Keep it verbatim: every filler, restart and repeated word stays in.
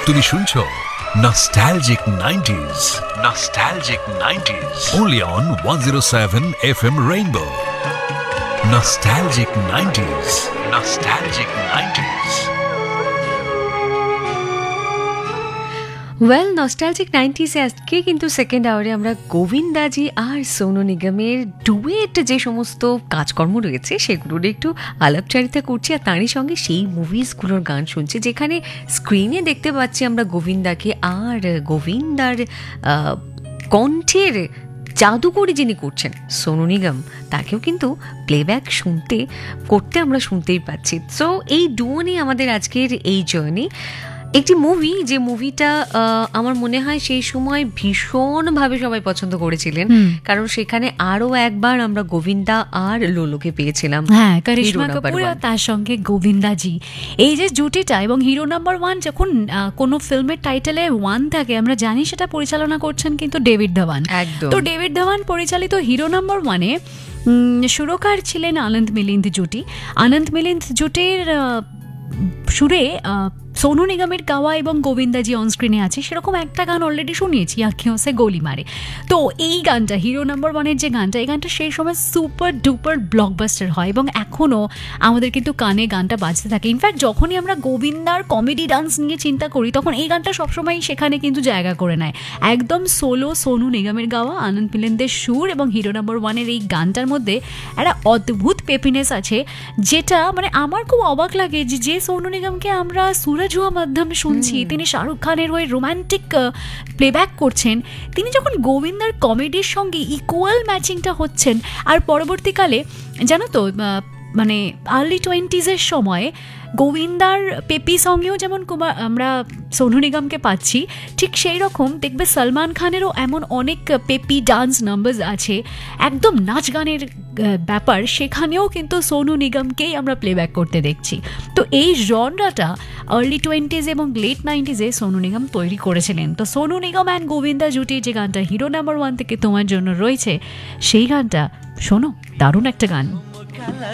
তুমি শুনছো Nostalgic nineties. Nostalgic nineties. Only on one oh seven F M Rainbow. Nostalgic nineties. Nostalgic nineties. Well nostalgic নাইনটিসে আজকে কিন্তু second আওয়ারে আমরা গোবিন্দাজি আর সোনু নিগমের duet যে সমস্ত কাজকর্ম রয়েছে সেগুলোর একটু আলাপচারিতা করছি, আর তারই সঙ্গে সেই মুভিসগুলোর গান শুনছি যেখানে স্ক্রিনে দেখতে পাচ্ছি আমরা গোবিন্দাকে, আর গোবিন্দার কণ্ঠের জাদুকরি যিনি করছেন সোনু নিগম, তাকেও কিন্তু প্লেব্যাক শুনতে করতে আমরা শুনতেই পাচ্ছি। সো এই ডুও নিয়ে আমাদের আজকের এই জার্নি। একটি মুভি, যে মুভিটা আমার মনে হয় সেই সময় ভীষণভাবে সবাই পছন্দ করেছিলেন, কারণ সেখানে আরো একবার আমরা গোবিন্দা আর লোলোকে পেয়েছিলাম। হ্যাঁ, করিশ্মা কাপুর আর তার সঙ্গে গোবিন্দাজি, এই যে জুটিটা। এবং হিরো নাম্বার ওয়ান, যখন কোনো ফিল্মের টাইটেলে ওয়ান থাকে আমরা জানি সেটা পরিচালনা করছেন কিন্তু ডেভিড ধাওয়ান। তো ডেভিড ধাওয়ান পরিচালিত হিরো নাম্বার ওয়ানে সুরকার ছিলেন আনন্দ মিলিন্দ জুটি। আনন্দ মিলিন্দ জুটির সুরে সোনু নিগমের গাওয়া এবং গোবিন্দাজি অনস্ক্রিনে আছে সেরকম একটা গান অলরেডি শুনিয়েছি, আঁখিयों से गोली मारे। তো এই গানটা হিরো নাম্বার ওয়ানের যে গানটা, এই গানটা সেই সময় সুপার ডুপার ব্লকবাস্টার হয় এবং এখনও আমাদের কিন্তু কানে গানটা বাজতে থাকে। ইনফ্যাক্ট যখনই আমরা গোবিন্দার কমেডি ডান্স নিয়ে চিন্তা করি তখন এই গানটা সবসময় সেখানে কিন্তু জায়গা করে নেয়। একদম সোলো সোনু নিগমের গাওয়া, আনন্দ মিলিন্দের সুর এবং হিরো নাম্বার ওয়ানের এই গানটার মধ্যে একটা অদ্ভুত পেপিনেস আছে, যেটা মানে আমার খুব অবাক লাগে যে যে সোনু নিগমকে আমরা সুরজ হুয়া মাধ্যমে শুনছি, তিনি শাহরুখ খানের ওই রোম্যান্টিক প্লেব্যাক করছেন, তিনি যখন গোবিন্দার কমেডির সঙ্গে ইকুয়াল ম্যাচিংটা হচ্ছেন। আর পরবর্তীকালে জানো তো মানে আর্লি টোয়েন্টিজের সময় গোবিন্দার পেপি সঙ্গেও যেমন কুমার আমরা সোনু নিগমকে পাচ্ছি, ঠিক সেই রকম দেখবে সলমান খানেরও এমন অনেক পেপি ডান্স নাম্বারস আছে, একদম নাচ গানের ব্যাপার, সেখানেও কিন্তু সোনু নিগমকেই আমরা প্লেব্যাক করতে দেখছি। তো এই জনরাটা আর্লি টোয়েন্টিজ এবং লেট নাইনটিজে সোনু নিগম তৈরি করেছিলেন। তো সোনু নিগম অ্যান্ড গোবিন্দা জুটির যে গানটা হিরো নাম্বার ওয়ান থেকে তোমার জন্য রয়েছে, সেই গানটা শোনো, দারুণ একটা গান।